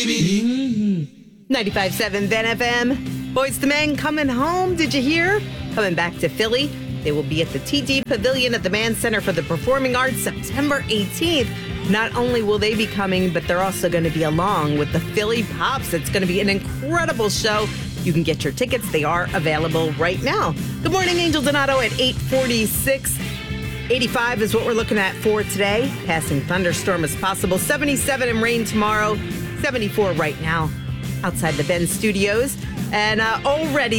95.7 Ben FM. Boys to Men coming home. Did you hear? Coming back to Philly. They will be at the TD Pavilion at the Mann Center for the Performing Arts September 18th. Not only will they be coming, but they're also going to be along with the Philly Pops. It's going to be an incredible show. You can get your tickets. They are available right now. Good morning, Angel Donato at 8:46. 85 is what we're looking at for today. Passing thunderstorm as possible. 77 and rain tomorrow. 74 right now outside the Ben Studios. And already